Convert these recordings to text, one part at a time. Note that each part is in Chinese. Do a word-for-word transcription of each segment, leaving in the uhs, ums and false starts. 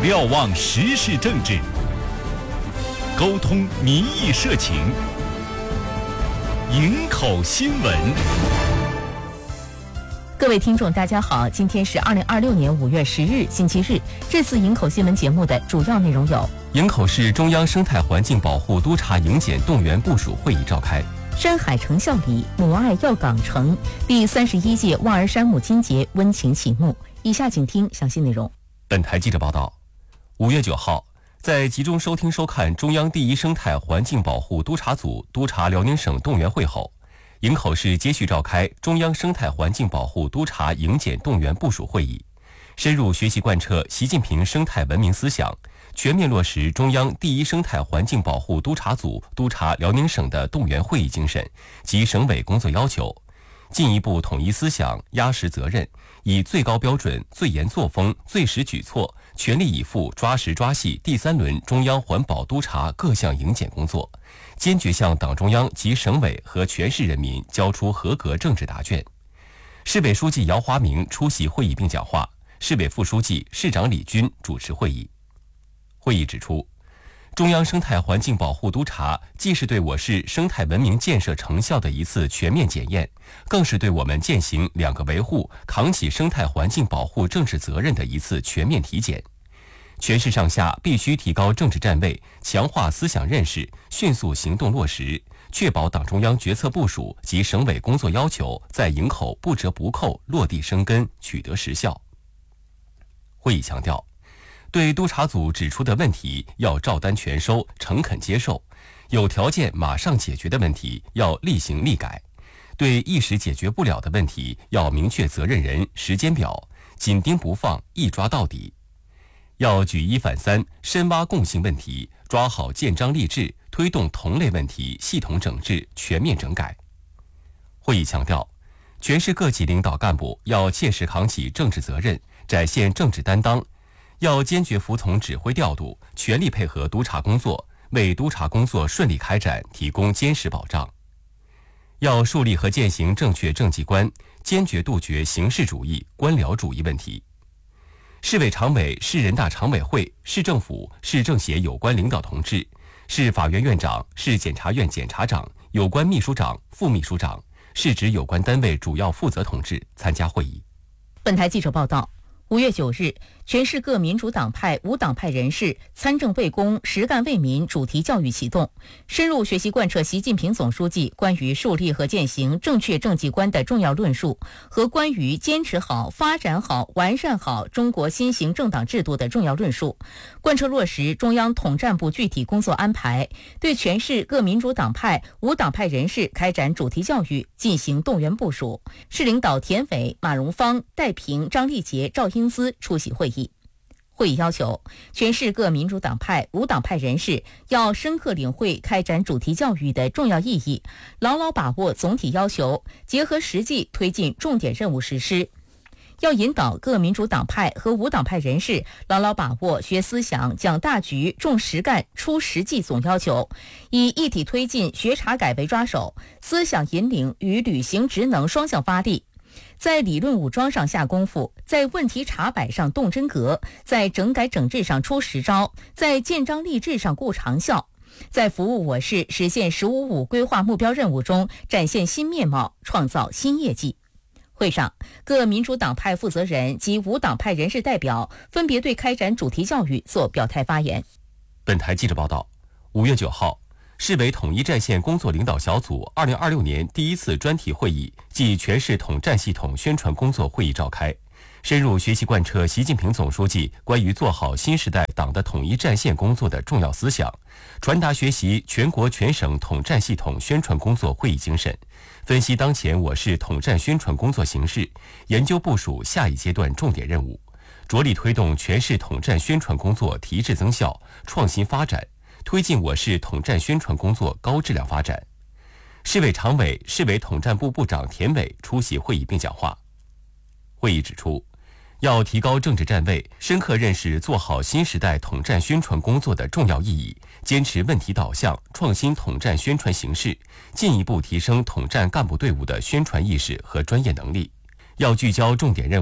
瞭望时事政治，沟通民意社情，营口新闻。 各位听众大家好，今天是二零二六年五月十日星期日。这次营口新闻节目的主要内容有： 营口市中央生态环境保护督察营检动员部署会议召开； 山海城孝里母爱耀港城第三十一届望儿山母亲节温情启幕。以下请听详细内容。 本台记者报道，五月九号，在集中收听收看中央第一生态环境保护督察组督察辽宁省动员会后，营口市接续召开中央生态环境保护督察营检动员部署会议，深入学习贯彻习近平生态文明思想，全面落实中央第一生态环境保护督察组督察辽宁省的动员会议精神及省委工作要求，进一步统一思想、压实责任，以最高标准、最严作风、最实举措，全力以赴抓实抓细第三轮中央环保督察各项营检工作，坚决向党中央及省委和全市人民交出合格政治答卷。市委书记姚华明出席会议并讲话，市委副书记、市长李军主持会议。会议指出，中央生态环境保护督察既是对我市生态文明建设成效的一次全面检验，更是对我们践行两个维护、扛起生态环境保护政治责任的一次全面体检。全市上下必须提高政治站位，强化思想认识，迅速行动落实，确保党中央决策部署及省委工作要求在营口不折不扣落地生根，取得实效。会议强调，对督察组指出的问题要照单全收，诚恳接受；有条件马上解决的问题要立行立改；对一时解决不了的问题要明确责任人、时间表，紧盯不放，一抓到底。要举一反三，深挖共性问题，抓好建章立制，推动同类问题系统整治、全面整改。会议强调，全市各级领导干部要切实扛起政治责任，展现政治担当，要坚决服从指挥调度，全力配合督察工作，为督察工作顺利开展提供坚实保障。要树立和践行正确政绩观，坚决杜绝形式主义、官僚主义问题。市委常委、市人大常委会、市政府、市政协有关领导同志、市法院院长、市检察院检察长、有关秘书长、副秘书长、市直有关单位主要负责同志参加会议。 本台记者报道，五月九日，全市各民主党派、无党派人士参政为公、实干为民主题教育启动，深入学习贯彻习近平总书记关于树立和践行正确政绩观的重要论述和关于坚持好、发展好、完善好中国新型政党制度的重要论述，贯彻落实中央统战部具体工作安排，对全市各民主党派、无党派人士开展主题教育进行动员部署。市领导田伟、马荣芳、戴平、张立杰、赵英姿出席会议。会议要求，全市各民主党派、无党派人士要深刻领会开展主题教育的重要意义，牢牢把握总体要求，结合实际推进重点任务实施。要引导各民主党派和无党派人士牢牢把握学思想、讲大局、重实干、出实际总要求，以一体推进学查改为抓手，思想引领与履行职能双向发力。在理论武装上下功夫，在问题查摆上动真格，在整改整治上出实招，在建章立制上顾长效，在服务我市实现“十五五”规划目标任务中展现新面貌，创造新业绩。会上，各民主党派负责人及无党派人士代表分别对开展主题教育做表态发言。 本台记者报道，五月九号，市委统一战线工作领导小组二零二六年第一次专题会议暨全市统战系统宣传工作会议召开，深入学习贯彻习近平总书记关于做好新时代党的统一战线工作的重要思想，传达学习全国全省统战系统宣传工作会议精神，分析当前我市统战宣传工作形势，研究部署下一阶段重点任务，着力推动全市统战宣传工作提质增效、创新发展，推进我市统战宣传工作高质量发展。市委常委、市委统战部部长田伟出席会议并讲话。会议指出，要提高政治站位，深刻认识做好新时代统战宣传工作的重要意义，坚持问题导向，创新统战宣传形式，进一步提升统战干部队伍的宣传意识和专业能力。要聚焦重点任务，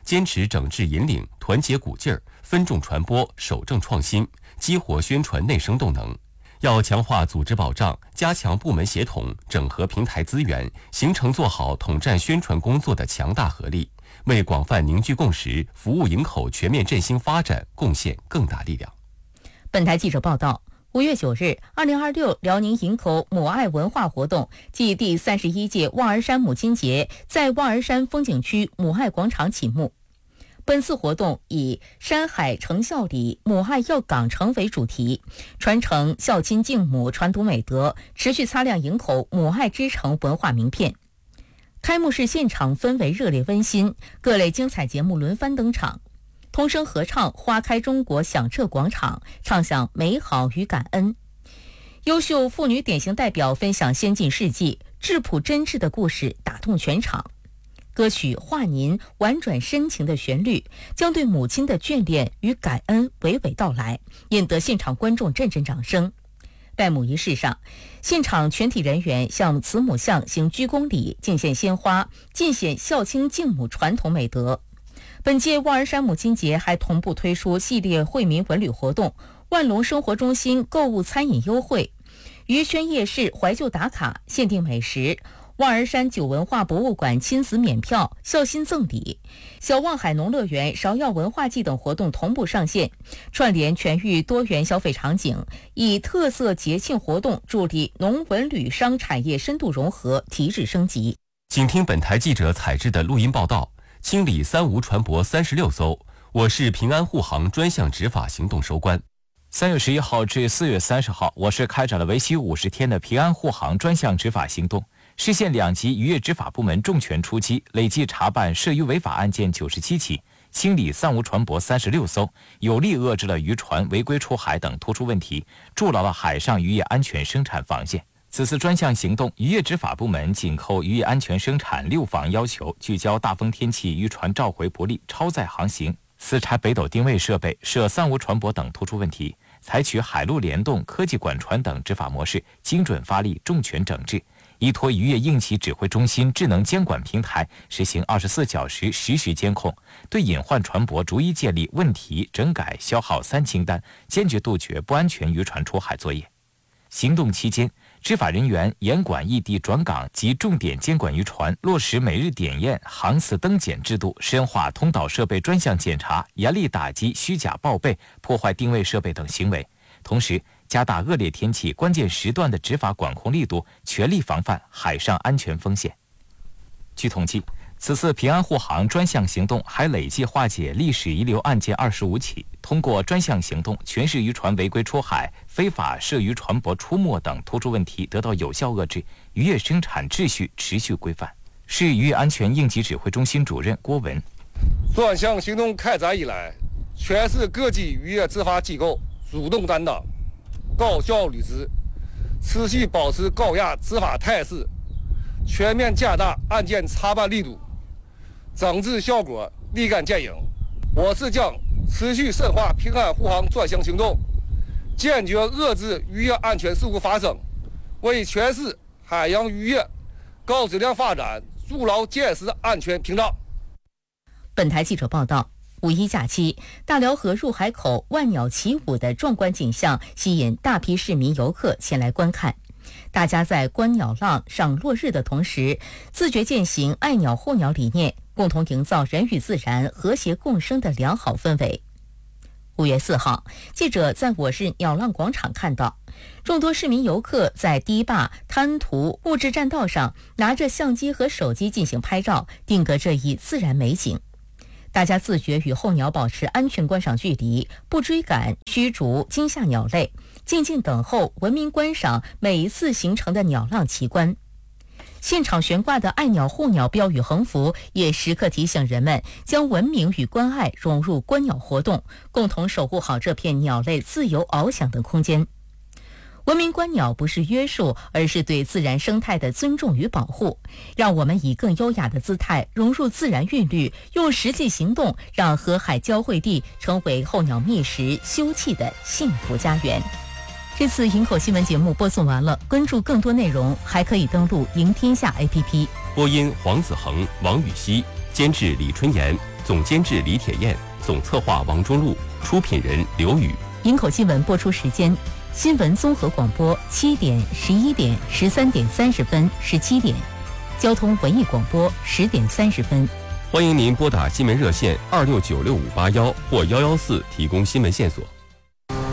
坚持整治引领，团结鼓劲儿，分众传播，守正创新，激活宣传内生动能。要强化组织保障，加强部门协同，整合平台资源，形成做好统战宣传工作的强大合力，为广泛凝聚共识、服务营口全面振兴发展贡献更大力量。 本台记者报道，五月九日，二零二六辽宁营口母爱文化活动暨第三十一届望儿山母亲节在望儿山风景区母爱广场启幕。本次活动以山海成孝礼，母爱要港城为主题，传承孝亲敬母传统美德，持续擦亮营口母爱之城文化名片。开幕式现场氛围热烈温馨，各类精彩节目轮番登场。通声合唱《花开中国响彻广场》，唱响美好与感恩。优秀妇女典型代表分享先进事迹，质朴真挚的故事打动全场。歌曲《画您》婉转深情的旋律，将对母亲的眷恋与感恩娓娓道来，引得现场观众阵阵掌声。拜母仪式上，现场全体人员向慈母像行鞠躬礼，敬献鲜花，尽显孝亲敬母传统美德。本届望儿山母亲节还同步推出系列惠民文旅活动，万隆生活中心购物餐饮优惠，渔轩夜市怀旧打卡限定美食，望儿山酒文化博物馆亲子免票孝心赠礼，小望海农乐园芍药文化季等活动同步上线，串联全域多元消费场景，以特色节庆活动助力农文旅商产业深度融合，提质升级。 请听本台记者采制的录音报道。清理三无船舶三十六艘，我市平安护航专项执法行动收官。 三月十一号至四月三十号，我市开展了为期五十天的平安护航专项执法行动，市县两级渔业执法部门重拳出击，累计查办涉渔违法案件九十七起，清理三无船舶三十六艘，有力遏制了渔船违规出海等突出问题，筑牢了海上渔业安全生产防线。此次专项行动，渔业执法部门紧扣渔业安全生产六防要求，聚焦大风天气渔船召回不利、超载航行、私拆北斗定位设备、涉三无船舶等突出问题，采取海陆联动、科技管船等执法模式，精准发力，重拳整治。依托渔业应急指挥中心智能监管平台，实行二十四小时实时监控，对隐患船舶逐一建立问题、整改、消耗三清单，坚决杜绝不安全渔船出海作业。行动期间，执法人员严管异地转港及重点监管渔船，落实每日点验、航次登检制度，深化通岛设备专项检查，严厉打击虚假报备、破坏定位设备等行为。同时，加大恶劣天气关键时段的执法管控力度，全力防范海上安全风险。据统计，此次平安护航专项行动还累计化解历史遗留案件二十五起。通过专项行动，全市渔船违规出海、非法涉渔船舶出没等突出问题得到有效遏制，渔业生产秩序持续规范。市渔业安全应急指挥中心主任郭文： 专项行动开展以来，全市各级渔业执法机构主动担当、高效履职，持续保持高压执法态势，全面加大案件查办力度，整治效果立竿见影。我市将持续深化平安护航专项行动，坚决遏制渔业安全事故发生，为全市海洋渔业高质量发展筑牢坚实安全屏障。 本台记者报道，五一假期，大辽河入海口万鸟齐舞的壮观景象吸引大批市民游客前来观看。大家在观鸟浪、赏落日的同时，自觉践行爱鸟护鸟理念，共同营造人与自然和谐共生的良好氛围。五月四号，记者在我市鸟浪广场看到，众多市民游客在堤坝、滩涂、木质栈道上拿着相机和手机进行拍照，定格这一自然美景。大家自觉与候鸟保持安全观赏距离，不追赶、驱逐、惊吓鸟类，静静等候，文明观赏每一次形成的鸟浪奇观。现场悬挂的爱鸟护鸟标语横幅也时刻提醒人们将文明与关爱融入观鸟活动，共同守护好这片鸟类自由翱翔的空间。文明观鸟不是约束，而是对自然生态的尊重与保护。让我们以更优雅的姿态融入自然韵律，用实际行动让河海交汇地成为候鸟觅食、休憩的幸福家园。这次营口新闻节目播送完了，关注更多内容还可以登录赢天下 A P P。 播音黄子恒、王雨熙，监制李春妍， 总监制李铁燕，总策划王中路，出品人刘宇。 营口新闻播出时间：新闻综合广播七点、十一点、十三点三十分、十七点；交通文艺广播十点三十分。 欢迎您拨打新闻热线二六九六五八幺或幺幺四提供新闻线索。